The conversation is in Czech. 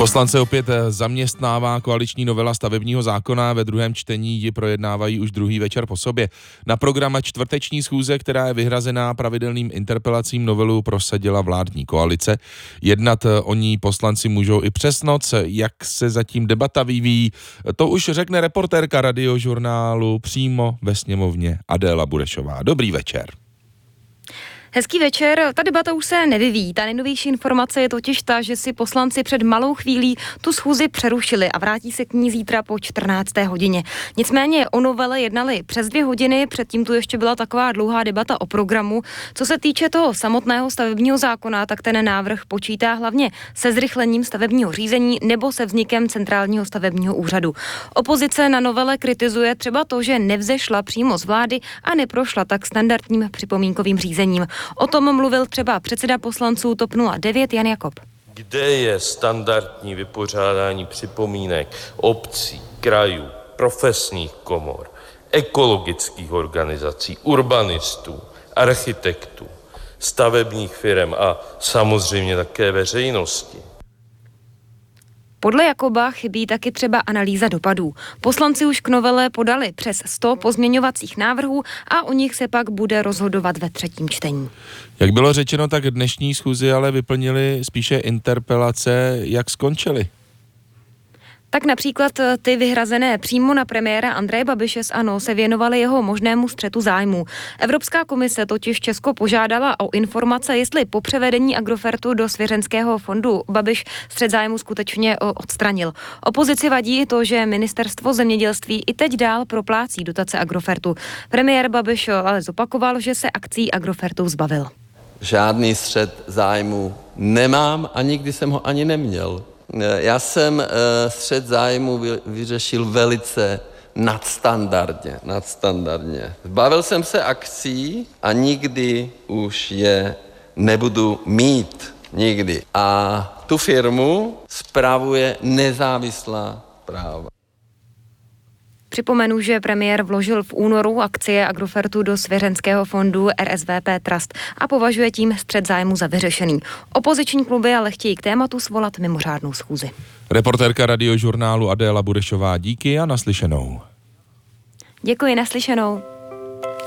Poslance opět zaměstnává koaliční novela stavebního zákona, ve druhém čtení ji projednávají už druhý večer po sobě. Na program čtvrteční schůze, která je vyhrazená pravidelným interpelacím, novelu prosadila vládní koalice. Jednat o ní poslanci můžou i přes noc. Jak se zatím debata vyvíjí, to už řekne reportérka Radiožurnálu přímo ve sněmovně Adéla Burešová. Dobrý večer. Hezký večer, ta debata už se nevyvíjí. Ta nejnovější informace je totiž ta, že si poslanci před malou chvílí tu schůzi přerušili a vrátí se k ní zítra po 14. hodině. Nicméně o novele jednali přes 2 hodiny, předtím tu ještě byla taková dlouhá debata o programu. Co se týče toho samotného stavebního zákona, tak ten návrh počítá hlavně se zrychlením stavebního řízení nebo se vznikem centrálního stavebního úřadu. Opozice na novele kritizuje třeba to, že nevzešla přímo z vlády a neprošla tak standardním připomínkovým řízením. O tom mluvil třeba předseda poslanců TOP 09 Jan Jakob. Kde je standardní vypořádání připomínek obcí, krajů, profesních komor, ekologických organizací, urbanistů, architektů, stavebních firem a samozřejmě také veřejnosti? Podle Jakoba chybí taky třeba analýza dopadů. Poslanci už k novele podali přes 100 pozměňovacích návrhů a o nich se pak bude rozhodovat ve třetím čtení. Jak bylo řečeno, tak dnešní schůzi ale vyplnili spíše interpelace. Jak skončily? Tak například ty vyhrazené přímo na premiéra Andreje Babiše z ANO se věnovaly jeho možnému střetu zájmů. Evropská komise totiž Česko požádala o informace, jestli po převedení Agrofertu do svěřenského fondu Babiš střet zájmu skutečně odstranil. Opozici vadí to, že ministerstvo zemědělství i teď dál proplácí dotace Agrofertu. Premiér Babiš ale zopakoval, že se akcí Agrofertu zbavil. Žádný střet zájmu nemám a nikdy jsem ho ani neměl. Já jsem střet zájmu vyřešil velice nadstandardně. Zbavil jsem se akcí a nikdy už je nebudu mít. Nikdy. A tu firmu spravuje nezávislá správa. Připomenu, že premiér vložil v únoru akcie Agrofertu do svěřenského fondu RSVP Trust a považuje tím střet zájmu za vyřešený. Opoziční kluby ale chtějí k tématu svolat mimořádnou schůzi. Reportérka Radiožurnálu Adéla Burešová, díky a naslyšenou. Děkuji, naslyšenou.